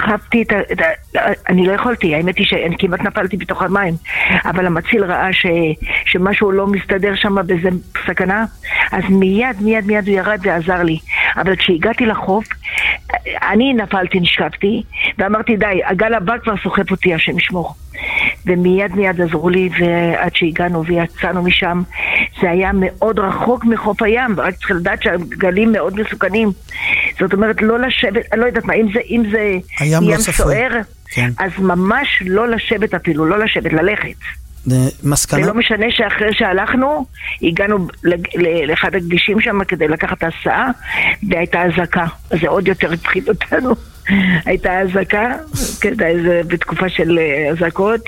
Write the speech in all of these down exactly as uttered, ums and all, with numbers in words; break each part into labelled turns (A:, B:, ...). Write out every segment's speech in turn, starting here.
A: שכבתי את ה... את ה... אני לא יכולתי, האמת היא שאני כמעט נפלתי בתוך המים, אבל המציל ראה ש... שמשהו לא מסתדר שם באיזה סכנה, אז מיד, מיד, מיד הוא ירד ועזר לי. אבל כשהגעתי לחוף, אני נפלתי, נשכבתי, ואמרתי די, הגל הבא כבר סוחף אותי, השם ישמור. ומיד מיד עזרו לי, ועד שהגענו ויצאנו משם, זה היה מאוד רחוק מחוף הים, ורק צריך לדעת שהגלים מאוד מסוכנים. זאת אומרת, לא לשבת, אני לא יודעת מה, אם זה, אם זה
B: ים
A: ים
B: לא
A: סוער,
B: כן.
A: אז ממש לא לשבת אפילו, לא לשבת, ללכת.
B: מסקנה?
A: זה לא משנה שאחרי שהלכנו, הגענו לאחד הכבישים שם כדי לקחת הסעה, והייתה הזקה, אז זה עוד יותר התחיל אותנו. הייתה הזקה, בתקופה של הזקות,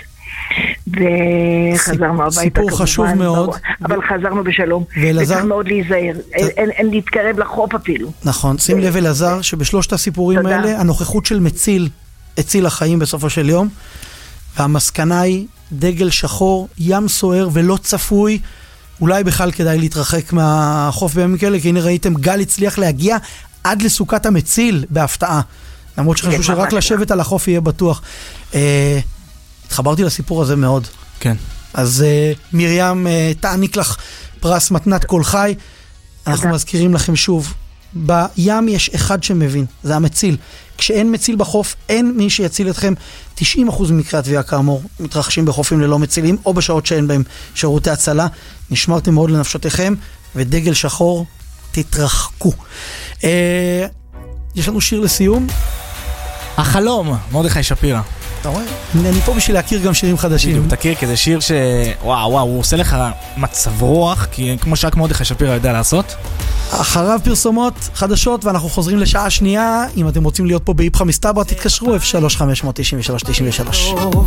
A: וחזרנו הביתה.
B: סיפור חשוב מאוד.
A: אבל חזרנו בשלום. וצריך מאוד להיזהר. אין להתקרב לחוף אפילו.
B: נכון, שים לב אלעזר, שבשלושת הסיפורים האלה, הנוכחות של מציל, הציל החיים בסופו של יום, והמסקנה היא דגל שחור, ים סוער ולא צפוי, אולי בכלל כדאי להתרחק מהחוף בימים כאלה, כי הנה ראיתם, גל הצליח להגיע עד לסוכת המציל בהפתעה, למרות שחשוב שרק לשבת על החוף יהיה בטוח. התחברתי לסיפור הזה מאוד.
C: כן.
B: אז מרים תעניק לך פרס מתנת כל חי, אנחנו מזכירים לכם שוב, בים יש אחד שמבין, זה המציל. כשאין מציל בחוף, אין מי שיציל אתכם. תשעים אחוז ממקרי התביעה כאמור מתרחשים בחופים ללא מצילים, או בשעות שאין בהם שירותי הצלה. נשמרתם מאוד לנפשותיכם, ודגל שחור, תתרחקו. אה, יש לנו שיר לסיום.
C: החלום, מרדכי שפירא.
B: אתה רואה? אני פה בשביל להכיר גם שירים חדשים.
C: בדיוק, תכיר, כי זה שיר ש... וואו, וואו, הוא עושה לך מצב רוח, כי כמו שרק מרדכי שפירא יודע לעשות.
B: אחריו פרסומות חדשות, ואנחנו חוזרים לשעה שנייה. אם אתם רוצים להיות פה באיפכא מסתברא, תתקשרו אפס שלוש חמש תשע שלוש תשע שלוש.